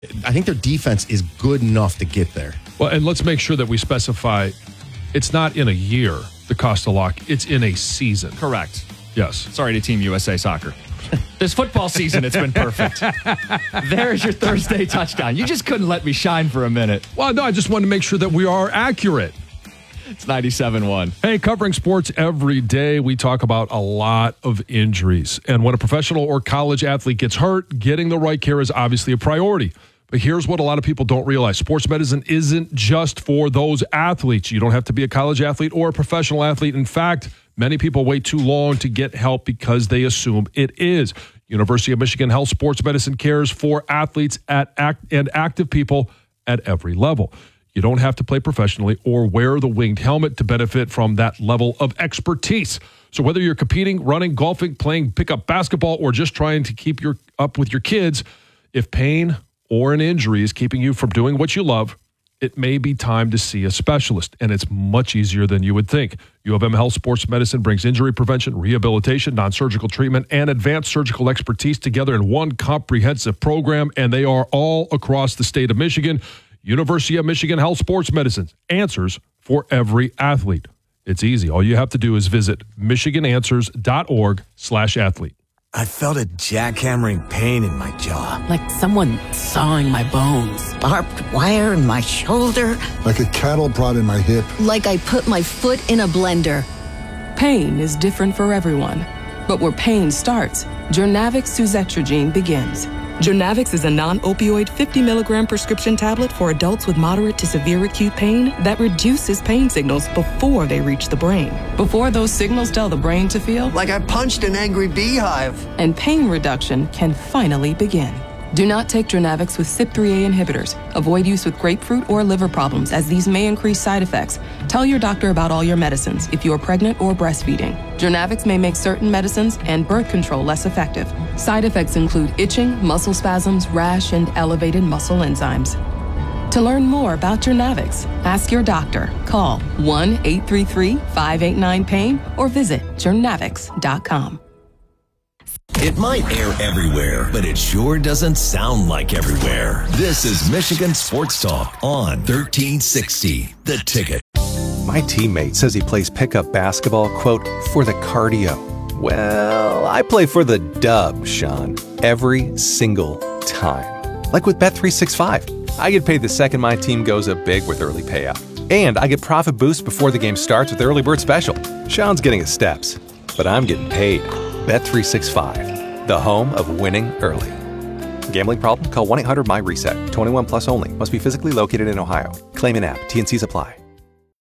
I think their defense is good enough to get there. Well, and let's make sure that we specify it's not in a year, the cost of lock. It's in a season. Correct. Yes. Sorry to Team USA Soccer. This football season, it's been perfect. There's your Thursday touchdown. You just couldn't let me shine for a minute. Well, no, I just wanted to make sure that we are accurate. It's 97.1. Hey, covering sports every day, we talk about a lot of injuries. And when a professional or college athlete gets hurt, getting the right care is obviously a priority. But here's what a lot of people don't realize. Sports medicine isn't just for those athletes. You don't have to be a college athlete or a professional athlete. In fact, many people wait too long to get help because they assume it is. University of Michigan Health Sports Medicine cares for athletes and active people at every level. You don't have to play professionally or wear the winged helmet to benefit from that level of expertise. So whether you're competing, running, golfing, playing pickup basketball, or just trying to keep up with your kids, if pain or an injury is keeping you from doing what you love, it may be time to see a specialist, and it's much easier than you would think. U of M Health Sports Medicine brings injury prevention, rehabilitation, non-surgical treatment, and advanced surgical expertise together in one comprehensive program, and they are all across the state of Michigan. University of Michigan Health Sports Medicine, answers for every athlete. It's easy. All you have to do is visit michigananswers.org/athlete. I felt a jackhammering pain in my jaw. Like someone sawing my bones. Barbed wire in my shoulder. Like a cattle prod in my hip. Like I put my foot in a blender. Pain is different for everyone. But where pain starts, Journavx Suzetrigine begins. Journavx is a non-opioid 50-milligram prescription tablet for adults with moderate to severe acute pain that reduces pain signals before they reach the brain. Before those signals tell the brain to feel like I punched an angry beehive. And pain reduction can finally begin. Do not take Journavx with CYP3A inhibitors. Avoid use with grapefruit or liver problems, as these may increase side effects. Tell your doctor about all your medicines if you are pregnant or breastfeeding. Journavx may make certain medicines and birth control less effective. Side effects include itching, muscle spasms, rash, and elevated muscle enzymes. To learn more about Journavx, ask your doctor. Call 1-833-589-PAIN or visit journavx.com. It might air everywhere, but it sure doesn't sound like everywhere. This is Michigan Sports Talk on 1360, The Ticket. My teammate says he plays pickup basketball, quote, for the cardio. Well, I play for the dub, Sean, every single time. Like with Bet365. I get paid the second my team goes up big with early payout. And I get profit boost before the game starts with Early Bird Special. Sean's getting his steps, but I'm getting paid. Bet365, the home of winning early. Gambling problem? Call 1-800-MY-RESET. 21 plus only. Must be physically located in Ohio. Claim in app. T&Cs apply.